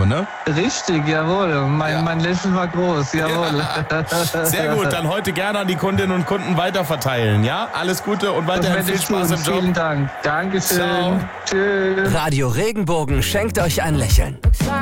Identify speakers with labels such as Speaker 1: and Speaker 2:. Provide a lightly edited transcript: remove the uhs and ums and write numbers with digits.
Speaker 1: habe, ne?
Speaker 2: Richtig, jawohl. Mein Lächeln war groß, jawohl.
Speaker 1: Ja. Sehr gut, dann heute gerne an die Kundinnen und Kunden weiterverteilen, ja? Alles Gute und weiterhin viel Spaß im Job.
Speaker 2: Vielen Dank. Dankeschön.
Speaker 1: Ciao.
Speaker 2: Tschüss.
Speaker 3: Radio Regenbogen schenkt euch ein Lächeln.